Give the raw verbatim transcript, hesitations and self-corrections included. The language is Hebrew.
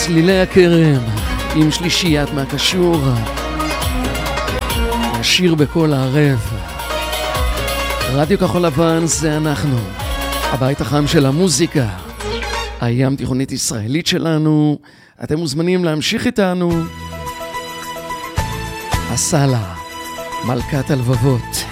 צלילי הכרם עם שלישיית מהקשור, השיר בכל הערב. רדיו כחול לבן זה אנחנו, הבית החם של המוזיקה, הים תיכונית ישראלית שלנו. אתם מוזמנים להמשיך איתנו. הסלה, מלכת הלבבות.